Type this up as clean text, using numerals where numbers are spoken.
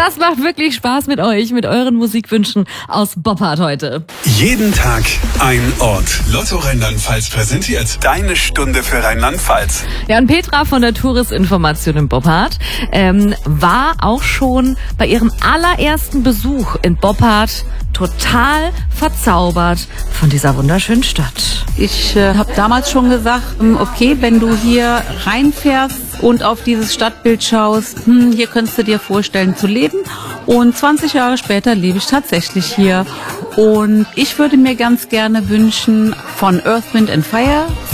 Das macht wirklich Spaß mit euch, mit euren Musikwünschen aus Boppard heute. Jeden Tag ein Ort. Lotto Rheinland-Pfalz präsentiert deine Stunde für Rheinland-Pfalz. Ja, und Petra von der Touristinformation in Boppard war auch schon bei ihrem allerersten Besuch in Boppard total verzaubert von dieser wunderschönen Stadt. Ich habe damals schon gesagt, okay, wenn du hier reinfährst und auf dieses Stadtbild schaust, hier könntest du dir vorstellen zu leben. Und 20 Jahre später lebe ich tatsächlich hier. Und ich würde mir ganz gerne wünschen von Earth, Wind and Fire